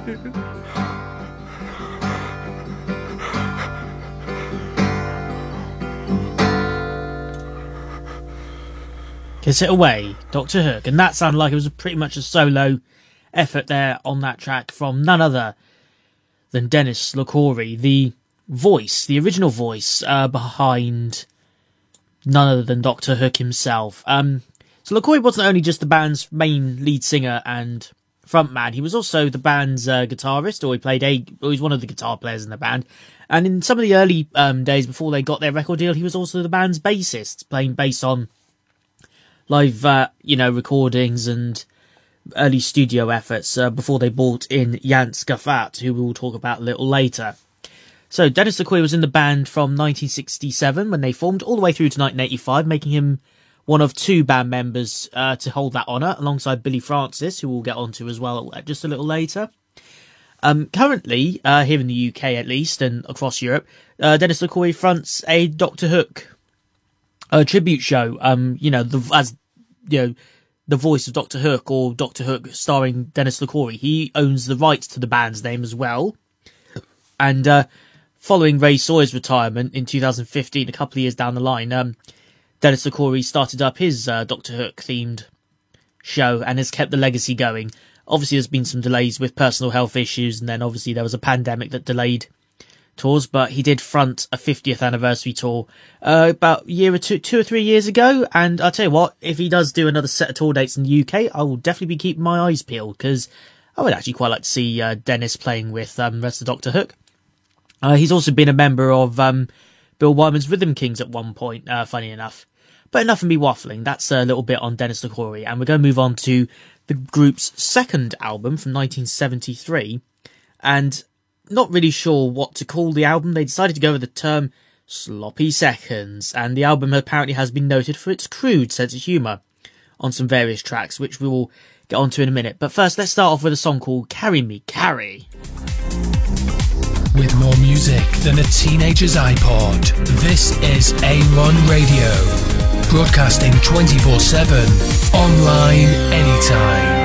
Kiss It Away, Dr. Hook. And that sounded like it was pretty much a solo effort there on that track from none other than Dennis LaCourie, the voice, the original voice behind none other than Dr. Hook himself. So LaCourie wasn't only just the band's main lead singer and frontman, he was also the band's guitarist, or he's one of the guitar players in the band. And in some of the early days before they got their record deal, he was also the band's bassist, playing bass on live, recordings and early studio efforts before they brought in Jan Skaffat, who we will talk about a little later. So Dennis LaCourie was in the band from 1967 when they formed, all the way through to 1985, making him one of two band members to hold that honour, alongside Billy Francis, who we'll get onto as well just a little later. Currently, here in the UK at least, and across Europe, Dennis LaCourie fronts a Doctor Hook tribute show, the voice of Doctor Hook, or Doctor Hook starring Dennis LaCourie. He owns the rights to the band's name as well. And following Ray Sawyer's retirement in 2015, a couple of years down the line, Dennis LaCourie started up his Doctor Hook themed show and has kept the legacy going. Obviously, there's been some delays with personal health issues, and then obviously there was a pandemic that delayed tours, but he did front a 50th anniversary tour about a year or two or 3 years ago. And I'll tell you what, if he does do another set of tour dates in the UK, I will definitely be keeping my eyes peeled, because I would actually quite like to see Dennis playing with the rest of Doctor Hook. He's also been a member of Bill Wyman's Rhythm Kings at one point, funny enough. But enough of me waffling. That's a little bit on Dennis LaCourie, and we're going to move on to the group's second album from 1973. And not really sure what to call the album. They decided to go with the term Sloppy Seconds, and the album apparently has been noted for its crude sense of humour on some various tracks, which we will get onto in a minute. But first, let's start off with a song called Carry Me, Carry. With more music than a teenager's iPod, this is A1 Radio, broadcasting 24/7, online anytime.